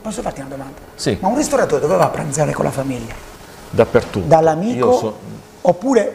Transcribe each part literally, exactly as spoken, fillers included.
Posso farti una domanda? Sì. Ma un ristoratore dove va a pranzare con la famiglia? Dappertutto. Dall'amico? So... Oppure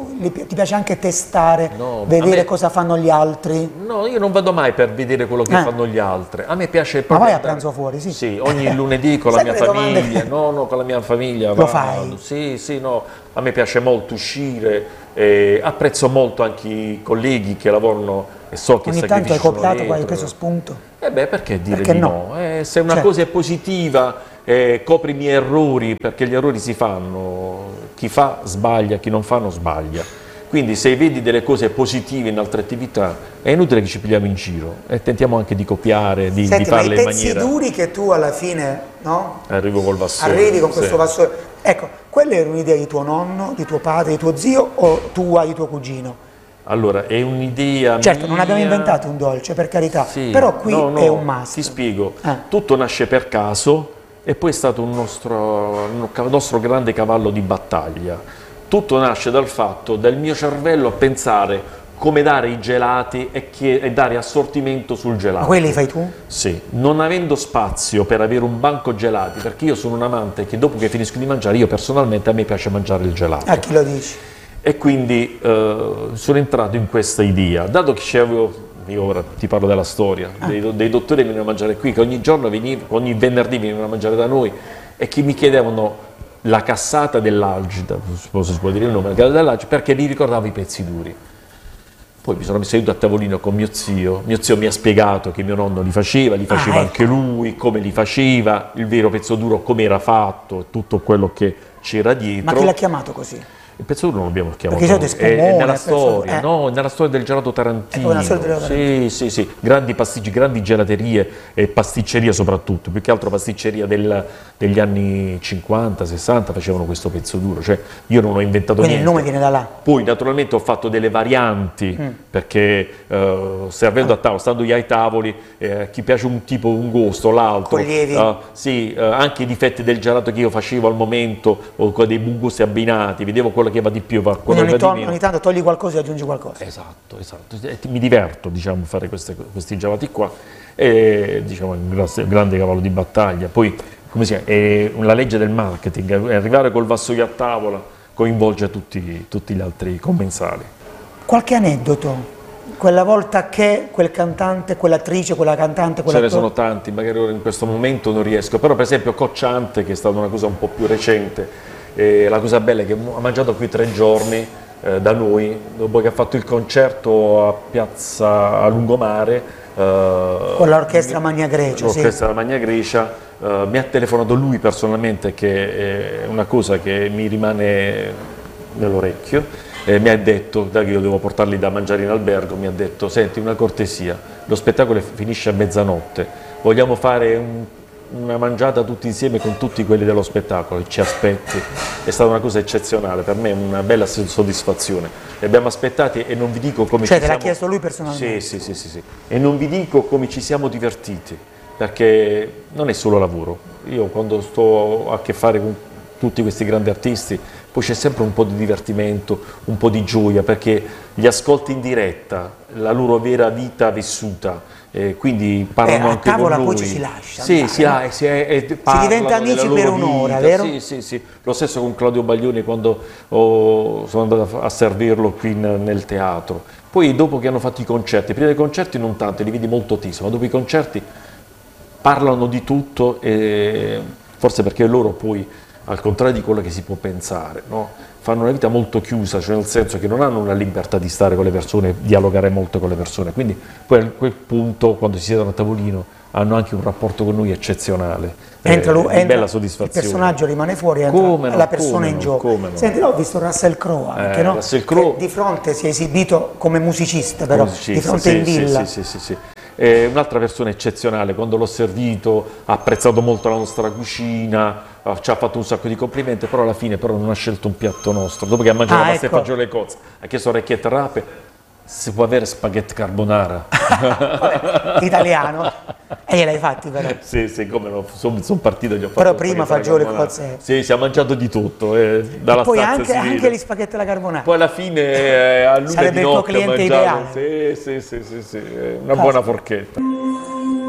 ti piace anche testare, no, vedere me... cosa fanno gli altri? No, io non vado mai per vedere quello che eh. fanno gli altri. A me piace proprio. Ma vai a andare... pranzo fuori, sì? Sì, ogni lunedì con la mia famiglia. Che... No, no, con la mia famiglia. Lo vado. fai? Sì, sì, no. A me piace molto uscire. Eh, apprezzo molto anche i colleghi che lavorano e so che ogni tanto hai copiato, hai preso spunto? Eh beh, perché dire perché di no? no? Eh, se una certo. cosa è positiva, eh, copri i miei errori, perché gli errori si fanno, chi fa sbaglia, chi non fa non sbaglia. Quindi se vedi delle cose positive in altre attività, è inutile che ci pigliamo in giro e tentiamo anche di copiare, di, Senti, di farle in maniera... Senti, ma i pezzi duri che tu alla fine, no? Arrivo col vassore. Arrivi con questo sì. vassore. Ecco, quella era un'idea di tuo nonno, di tuo padre, di tuo zio o tua, di tuo cugino? Allora, è un'idea Certo, mia... non abbiamo inventato un dolce, per carità, sì, però qui no, no, è un must. Ti spiego, eh. tutto nasce per caso e poi è stato un nostro, un nostro grande cavallo di battaglia. Tutto nasce dal fatto del mio cervello a pensare come dare i gelati e, che, e dare assortimento sul gelato. Ma quelli li fai tu? Sì, non avendo spazio per avere un banco gelati, perché io sono un amante che dopo che finisco di mangiare, io personalmente a me piace mangiare il gelato. A chi lo dici? E quindi eh, sono entrato in questa idea, dato che c'avevo, io ora ti parlo della storia, ah. dei, dei dottori che venivano a mangiare qui, che ogni giorno venivano, ogni venerdì venivano a mangiare da noi e che mi chiedevano la cassata dell'Algida, se si può dire il nome, dell'Algida, perché li ricordavo i pezzi duri. Poi mi sono seduto a tavolino con mio zio, mio zio mi ha spiegato che mio nonno li faceva, li faceva ah, anche ecco. lui, come li faceva, il vero pezzo duro come era fatto, tutto quello che c'era dietro. Ma chi l'ha chiamato così? Il pezzo duro non l'abbiamo chiamato, perché spumone, è, è nella storia, eh. no, nella storia del gelato tarantino, ecco, storia del sì, sì, sì, grandi pasticci, grandi gelaterie e pasticceria soprattutto, più che altro pasticceria del, degli anni cinquanta, sessanta facevano questo pezzo duro, cioè io non ho inventato Quindi niente. il nome viene da là? Poi naturalmente ho fatto delle varianti, mm. perché eh, servendo ah. a tavola, stando io ai tavoli, eh, chi piace un tipo, un gusto, l'altro, eh, sì, eh, anche i difetti del gelato che io facevo al momento, o con dei gusti abbinati, vedevo quello che va di più, quello ogni, che va to- di meno. Ogni tanto togli qualcosa e aggiungi qualcosa. Esatto, esatto. Mi diverto, diciamo, fare queste, questi gelati qua. E diciamo, un grande cavallo di battaglia. Poi, come si chiama, è una legge del marketing, arrivare col vassoio a tavola coinvolge tutti, tutti gli altri commensali. Qualche aneddoto? Quella volta che quel cantante, quell'attrice, quella cantante, ce ne sono tanti, magari ora in questo momento non riesco, però per esempio Cocciante, che è stata una cosa un po' più recente. E la cosa bella è che ha mangiato qui tre giorni eh, da noi, dopo che ha fatto il concerto a Piazza a Lungomare. Eh, con l'orchestra Magna Grecia. L'orchestra sì. Magna Grecia, eh, mi ha telefonato lui personalmente, che è una cosa che mi rimane nell'orecchio, e mi ha detto, da che io devo portarli da mangiare in albergo, mi ha detto: senti, una cortesia, lo spettacolo finisce a mezzanotte, vogliamo fare un una mangiata tutti insieme con tutti quelli dello spettacolo, ci aspetti. È stata una cosa eccezionale, per me una bella soddisfazione. Li abbiamo aspettati e non vi dico come cioè, ci te l'ha siamo... chiesto lui personalmente? Sì, sì, sì, sì, sì. E non vi dico come ci siamo divertiti, perché non è solo lavoro. Io quando sto a che fare con tutti questi grandi artisti, poi c'è sempre un po' di divertimento, un po' di gioia, perché li ascolti in diretta, la loro vera vita vissuta, eh, quindi parlano eh, anche con noi. A tavola poi ci si lascia. Sì, andare, si, no? ha, si, è, si diventa amici per un'ora, vero? Sì, sì, sì. Lo stesso con Claudio Baglioni quando oh, sono andato a servirlo qui in, nel teatro. Poi dopo che hanno fatto i concerti, prima dei concerti non tanto, li vedi molto teso, ma dopo i concerti parlano di tutto, e forse perché loro poi, al contrario di quello che si può pensare, no? Fanno una vita molto chiusa, cioè nel senso che non hanno una libertà di stare con le persone, dialogare molto con le persone, quindi poi a quel punto, quando si siedono a tavolino, hanno anche un rapporto con noi eccezionale, entra, eh, lui, di entra, bella soddisfazione. Il personaggio rimane fuori, entra come no, la persona in no, gioco. no. Senti, ho visto Russell Crowe anche, eh, no? Russell Crowe, di fronte si è esibito come musicista, però, musicista, di fronte sì, in villa. Sì, sì, sì, sì. È un'altra persona eccezionale, quando l'ho servito ha apprezzato molto la nostra cucina, ci ha fatto un sacco di complimenti, però alla fine però non ha scelto un piatto nostro, dopo che ha mangiato ah, pasta ecco. e fagioli e cozze, ha chiesto orecchiette rape, si può avere spaghetti carbonara? Vabbè, italiano, e gliel'hai fatti però? Sì, sì, come no, sono son partito, gli ho fatto però prima fagioli e cozze? Sì, si è mangiato di tutto, eh, dalla e poi stazza anche, si vede. anche gli spaghetti alla carbonara? Poi alla fine eh, a luna sarebbe di il tuo notte cliente mangiato, ideale? sì, sì, sì, sì, sì, una ah, buona forchetta.